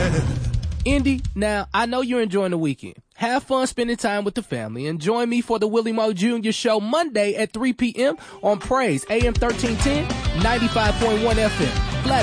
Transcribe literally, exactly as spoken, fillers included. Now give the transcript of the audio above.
Indy, now, I know you're enjoying the weekend. Have fun spending time with the family and join me for the Willie Moe Junior Show Monday at three p.m. on Praise A M thirteen ten, ninety-five point one F M.